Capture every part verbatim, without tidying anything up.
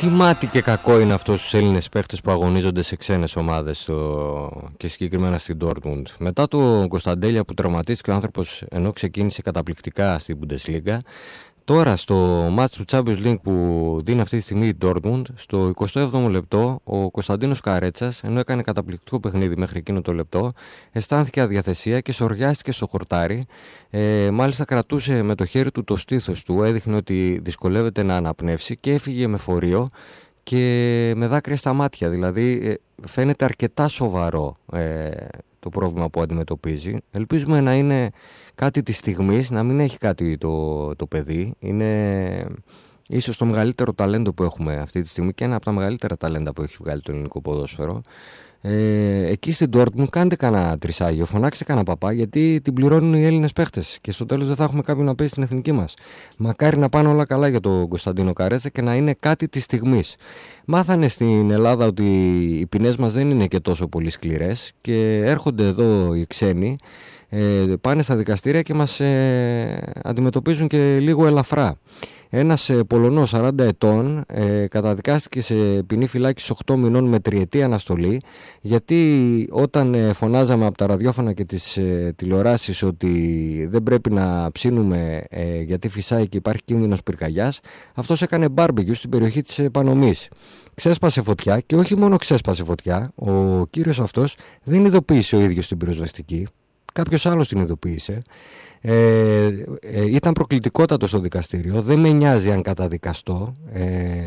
Τι μάτι και κακό είναι αυτός στους Έλληνες παίχτες που αγωνίζονται σε ξένες ομάδες στο... και συγκεκριμένα στην Dortmund. Μετά το Κωνσταντέλια που τραυματίστηκε ο άνθρωπος ενώ ξεκίνησε καταπληκτικά στην Bundesliga, τώρα στο match του Champions League που δίνει αυτή τη στιγμή η Dortmund, στο εικοστό έβδομο λεπτό, ο Κωνσταντίνος Καρέτσας, ενώ έκανε καταπληκτικό παιχνίδι μέχρι εκείνο το λεπτό, αισθάνθηκε αδιαθεσία και σοριάστηκε στο χορτάρι. Ε, μάλιστα κρατούσε με το χέρι του το στήθος του, έδειχνε ότι δυσκολεύεται να αναπνεύσει και έφυγε με φορείο και με δάκρυα στα μάτια. Δηλαδή ε, φαίνεται αρκετά σοβαρό ε, το πρόβλημα που αντιμετωπίζει. Ελπίζουμε να είναι κάτι της στιγμής, να μην έχει κάτι το, το παιδί. Είναι ίσως το μεγαλύτερο ταλέντο που έχουμε αυτή τη στιγμή και ένα από τα μεγαλύτερα ταλέντα που έχει βγάλει το ελληνικό ποδόσφαιρο. Ε, εκεί στην Dortmund κάντε κανένα τρισάγιο, φωνάξτε κανένα παπά, γιατί την πληρώνουν οι Έλληνες παίχτες και στο τέλος δεν θα έχουμε κάποιον να παίζει στην εθνική μας. Μακάρι να πάνε όλα καλά για τον Κωνσταντίνο Καρέτσα και να είναι κάτι της στιγμής. Μάθανε στην Ελλάδα ότι οι ποινές μας δεν είναι και τόσο πολύ σκληρές και έρχονται εδώ οι ξένοι, ε, πάνε στα δικαστήρια και μας ε, αντιμετωπίζουν και λίγο ελαφρά. Ένας ε, Πολωνός σαράντα ετών ε, καταδικάστηκε σε ποινή φυλάκισης οκτώ μηνών με τριετή αναστολή, γιατί όταν ε, φωνάζαμε από τα ραδιόφωνα και τις ε, τηλεοράσεις ότι δεν πρέπει να ψήνουμε ε, γιατί φυσάει και υπάρχει κίνδυνος πυρκαγιάς, αυτός έκανε μπάρμπεκιου στην περιοχή της Πανομής. Ξέσπασε φωτιά και όχι μόνο ξέσπασε φωτιά, ο κύριος αυτός δεν ειδοποίησε ο ίδιος την πυροσβεστική, κάποιος άλλος την ειδοποίησε. Ε, ε, ήταν προκλητικότατο στο δικαστήριο. Δεν με νοιάζει αν καταδικαστώ, ε,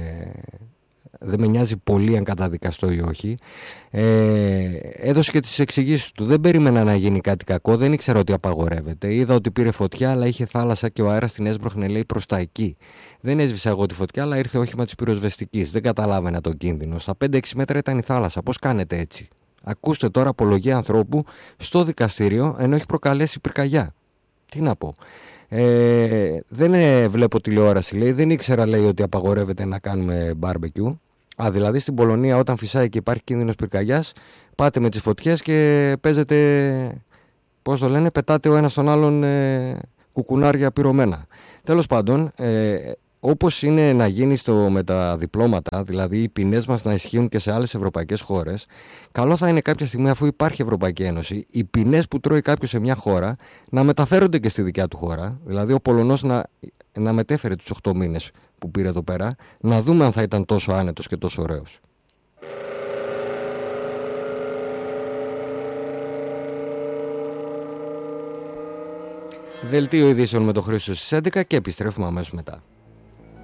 δεν με νοιάζει πολύ αν καταδικαστώ ή όχι. ε, Έδωσε και τις εξηγήσεις του. Δεν περίμενα να γίνει κάτι κακό, δεν ήξερα ότι απαγορεύεται. Είδα ότι πήρε φωτιά αλλά είχε θάλασσα και ο αέρας την έσπροχνε, λέει, προς τα εκεί. Δεν έσβησα εγώ τη φωτιά αλλά ήρθε όχημα της πυροσβεστικής. Δεν καταλάβαινα τον κίνδυνο. Στα πέντε έξι μέτρα ήταν η θάλασσα. Πώς κάνετε έτσι? Ακούστε τώρα απολογία ανθρώπου στο δικαστήριο ενώ έχει προκαλέσει πυρκαγιά. Τι να πω. Ε, δεν ε, βλέπω τηλεόραση, λέει. Δεν ήξερα, λέει, ότι απαγορεύεται να κάνουμε μπάρμπεκιου. Α, δηλαδή στην Πολωνία όταν φυσάει και υπάρχει κίνδυνος πυρκαγιάς, πάτε με τις φωτιές και παίζετε, πώς το λένε, πετάτε ο ένας τον άλλον ε, κουκουνάρια πυρωμένα. Τέλος πάντων, ε, όπως είναι να γίνει στο, με τα διπλώματα, δηλαδή οι ποινές μας να ισχύουν και σε άλλες ευρωπαϊκές χώρες, καλό θα είναι κάποια στιγμή, αφού υπάρχει Ευρωπαϊκή Ένωση, οι ποινές που τρώει κάποιος σε μια χώρα να μεταφέρονται και στη δικιά του χώρα. Δηλαδή ο Πολωνός να, να μετέφερε τους οκτώ μήνες που πήρε εδώ πέρα, να δούμε αν θα ήταν τόσο άνετος και τόσο ωραίος. Δελτίο ειδήσεων με το Χρήστο στις έντεκα και επιστρέφουμε αμέσως μετά.